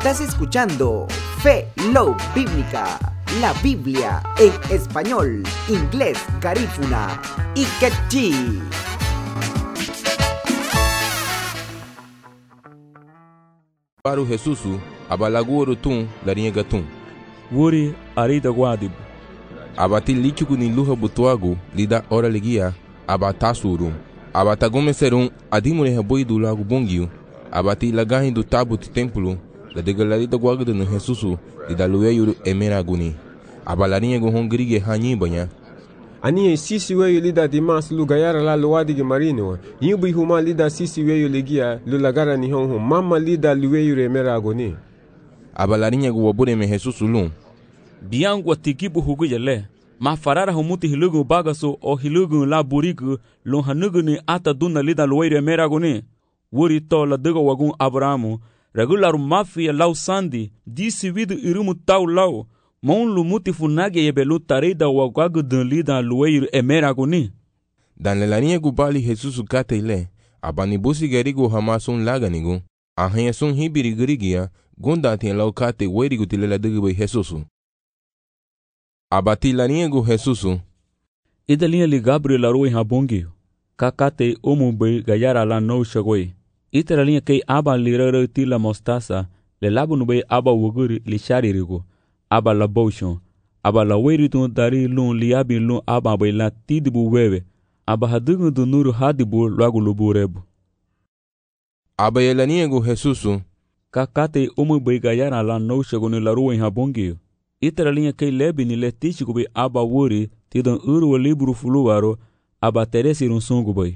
Estás escuchando Fe Love Bíblica, la Biblia en español, inglés, garífuna y quechí. Paru Jesusu, abalaguro tum, laringa tum. Wuri arida guadibu. Abati lichuku ni luha butuagu, lida ora ligia, abatasurum. Abatagome serum, adimune heboi do lago bongiu. Abati lagahin do tabu ti templo, la degalarida guagda no Jesusu, lida lueyu emeraguni. Abalarinha go hongrige hanyi banha. Ani sisi weyo lida dimas lugayara la luwadige marino. Yubi huma lida sisi weyo ligia lulagara ni honho. Mama lida lueyu emeraguni. Abalarinha go wabure me Jesusu lum. Biangu atikibu hugu yale. Ma farara humuti hilugu bagaso o hilugu la burigu lo hanugu ni ata duna lida lueyu emeraguni. Wuri to la dego wagun Abrahamu. Regularu mafia lau sandi. Disi vidu irumu tau lau. Mon lumuti funage yebelu tarida wagagu dun lida lueyu emeraguni. Dan lelarinha go bali Jesusu kate ile. Abanibusi gerigo hamasun laganigu. Ahanha sun hibiri gerigia. Gunda tin lau kate werigu tilela degbe Jesusu. Abati larinha go Jesusu. Idalinha li Gabriel aroi habongi. Kakate omu be gayara la no shagoi. Iteralinha kei aba lirara tila mostasa. Le labu nube aba wuguri li sharirigo. Aba la boshon. Aba la weritun dari lun liabi lun aba be la tidibu wewe. Aba hadugu du nuru hadibu lagu lubu rebu. Aba yelarinha go Jesusu. Kakate omu be gayara la no shagoni la ruin habongi. Iteralinha kei lebi ni le tishiku be aba wuri tidon uru libru fuluwaro. Aba teresi run sungu boy.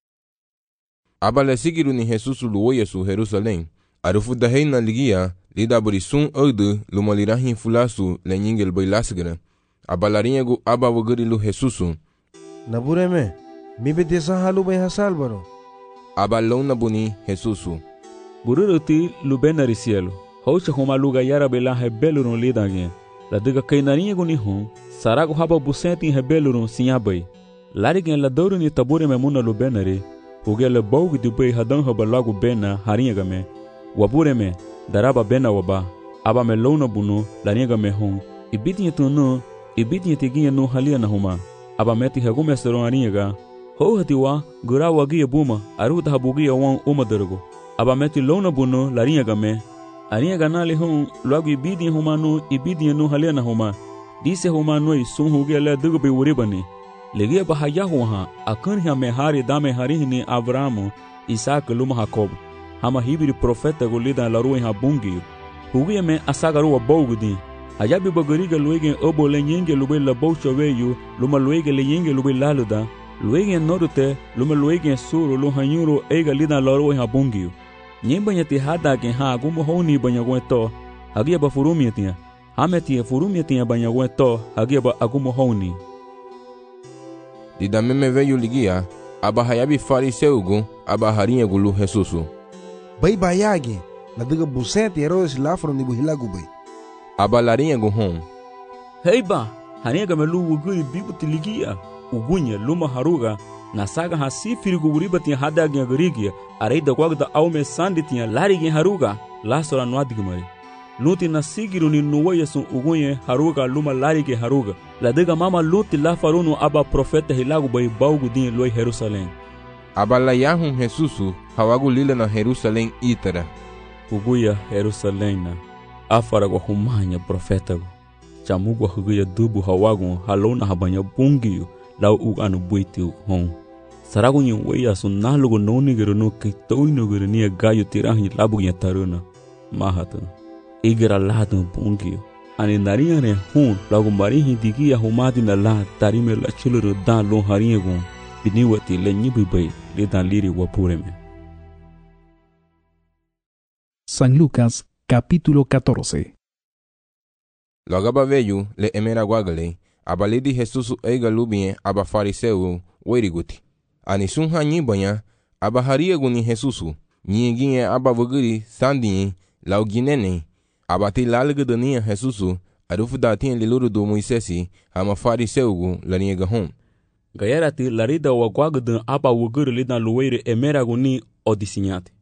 Aba le sigiru ni Jesusu luoya su Jerusalém. Arufu da reina ligia, lida borisun ode luma lirahin fulasu le nyingel boy lasgara. Aba larinha go aba wagari lu Jesusu. Nabureme, mi betesa halu bay hasal baro. Aba lona boni Jesusu. Bururuti lubenari cielo. Hocha homa luga yara bela hebelurun lidange. La diga kainarinha go ni hon, sarago haba busenti hebelurun sinhabay. Larigen la doru ni tabure memuna lubenari. Hugele baugu di bay hadan haba lagu bena harinha game. Wabureme, daraba bena waba. Aba me lona bunu, larinha me hon. Ibitinha tunu, ibitinha tiginha no halia na huma. Aba meti hegume seron harinha ga. Ho hatiwa, gura wagia buma, aruta habugia wan umadargo. Aba meti lona bunu, larinha game. Harinha ganali hon, lagu ibitinha huma no, ibitinha no halia na huma. Dise huma noi, sun hugele dugubi uribani. Legia bahayahu ha, akanha me hari dame harihni Abrahamu, Isaac luma Jacob. Hama hibiri profeta golida la ruin habungi. Hugia me asagaru wa bogudi. Ayabi bagariga luegen obo lenyenge lube la boucha weyu, luma luege lenyenge lube laluda. Luegen norute, luma luegen suru lu hanyuru ega lida la ruin habungi. Nyembanya ti hada ke ha gumo honi banyagweto. Hagia ba furumiatia. Hameti furumiatia banyagweto, hagia ba agumo honi. Dida meme veio ligia, aba hayabi fariseugu, aba harinha gulu Jesusu. Bay bayagi, la diga busenti Herodes lafro ni buhilagu bay. Aba larinha go hon. Heiba, harinha gamelu wuguri bibuti ligia. Ugunya luma haruga, na saga hasifiri guburibatia hadagia garigia, areida kwagda aume sanditia larigia haruga, lasora nuadigmari. Luti na sigiru ni nuwaya sun ugunye haruga luma larige haruga. La dega mama luti la farunu aba profeta hilagu bay baugu din loi Jerusalém. Aba la yahun Jesusu, hawagu lila na Jerusalém itara. Uguya Jerusalém na. Afara go humanya profeta go. Chamugu huguya dubu hawagu halona habanya bungiyu lau uganu buiti hon. Saragu nyi weya sun nalugu nonigiru no kitoinugiru niya gayu tirahi labu nya taruna. Mahatu. Igera lado bungio. Ani narinha ne hun lagu marihi digia humadi na la tarime la chuluru dan lon harinha gon. Biniwati le nyibibay le dan liri wapureme. San Lucas, capítulo 14. Logaba veio le emera guagale, abalidi Jesusu eiga lubien aba fariseu weriguti. Ani sun hanyi banya, aba haria guni Jesusu, nyinginye aba vuguri sandinye, lau ginene. Abati lalga dania Jesusu, arufu datin liluru do Moisesi, hama fariseugu larinha gahon. Gayarati larida wa guagdan aba wuguri lidan luweire emera guni odisinyate.